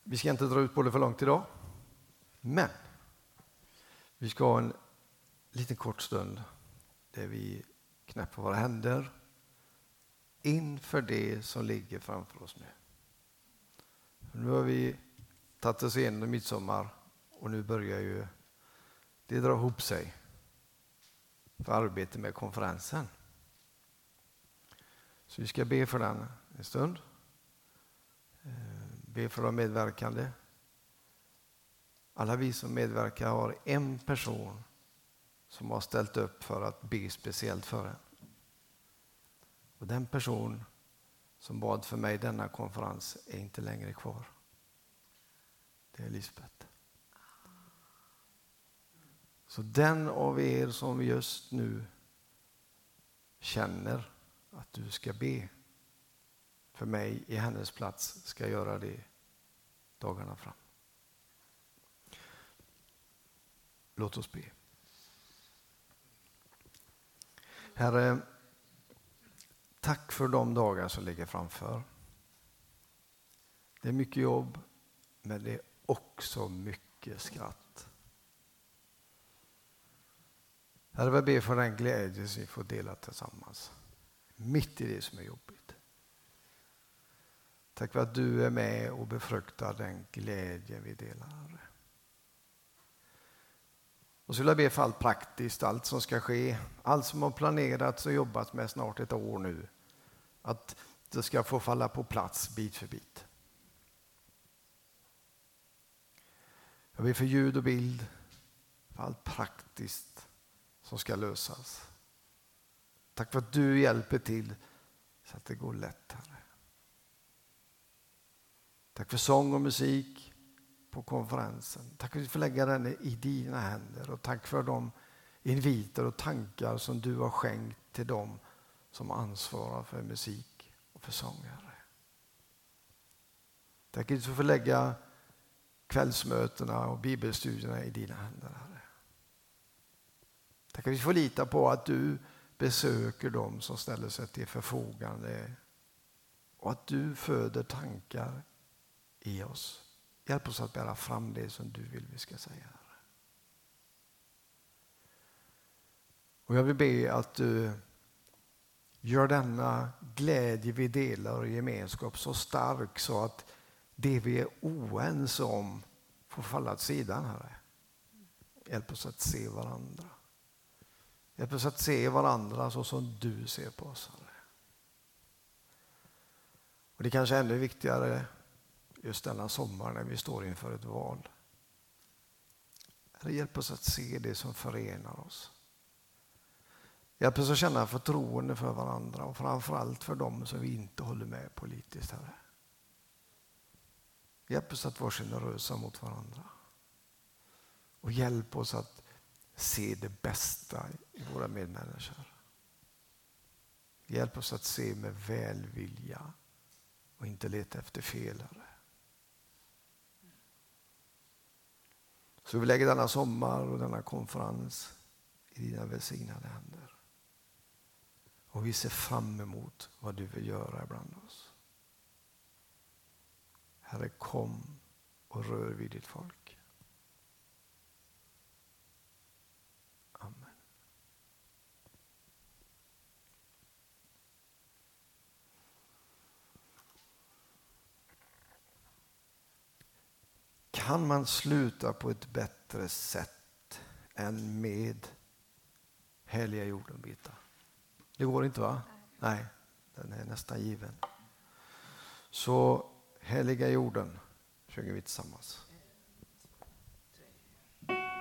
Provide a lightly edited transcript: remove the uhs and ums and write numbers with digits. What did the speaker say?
Vi ska inte dra ut på det för långt idag. Men vi ska ha en liten kort stund där vi knäpper våra händer inför det som ligger framför oss nu. Nu har vi tagit oss igenom midsommar och nu börjar ju det dra ihop sig för arbete med konferensen. Så vi ska be för den en stund. Be för de medverkande. Alla vi som medverkar har en person som har ställt upp för att be speciellt för en. Och den person som bad för mig denna konferens är inte längre kvar. Det är Lisbeth. Så den av er som just nu känner att du ska be för mig i hennes plats ska göra det dagarna fram. Låt oss be. Herre, tack för de dagar som ligger framför. Det är mycket jobb, men det är också mycket skratt. Herre, jag ber för den glädje som vi får dela tillsammans. Mitt i det som är jobbigt. Tack för att du är med och befruktar den glädje vi delar. Och så vill jag be för allt praktiskt, allt som ska ske, allt som har planerats och jobbats med snart ett år nu. Att det ska få falla på plats bit för bit. Jag ber för ljud och bild, för allt praktiskt som ska lösas. Tack för att du hjälper till så att det går lättare. Tack för sång och musik på konferensen. Tack för att vi får lägga den i dina händer. Och tack för de inviter och tankar som du har skänkt till dem som ansvarar för musik och för sångare. Tack för att vi får lägga kvällsmötena och bibelstudierna i dina händer, Herre. Tack för att vi får lita på att du besöker dem som ställer sig till förfogande och att du föder tankar i oss. Hjälp oss att bära fram det som du vill vi ska säga. Och jag vill be att du gör denna glädje vi delar och gemenskap så stark så att det vi är oense om får falla åt sidan, Herre. Hjälp oss att se varandra. Hjälp oss att se varandra så som du ser på oss, Herre. Och det kanske är ännu viktigare just denna sommar när vi står inför ett val. Herre, hjälp oss att se det som förenar oss. Hjälp oss att känna förtroende för varandra och framförallt för dem som vi inte håller med politiskt, Herre. Hjälp oss att vara generösa mot varandra. Och hjälp oss att se det bästa i våra medmänniskor. Hjälp oss att se med välvilja och inte leta efter felare. Så vi lägger denna sommar och denna konferens i dina välsignade händer. Och vi ser fram emot vad du vill göra bland oss. Herre, kom och rör vid ditt folk. Amen. Kan man sluta på ett bättre sätt än med heliga jorden, Birgitta? Det går inte, va? Nej, den är nästan given. Så heliga jorden sjunger vi tillsammans.